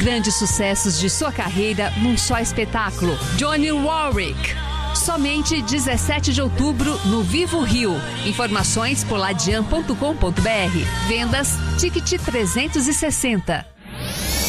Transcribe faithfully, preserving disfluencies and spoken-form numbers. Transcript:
Grandes sucessos de sua carreira num só espetáculo. Johnny Warwick. Somente dezessete de outubro no Vivo Rio. Informações por ladian ponto com ponto br. Vendas Ticket trezentos e sessenta.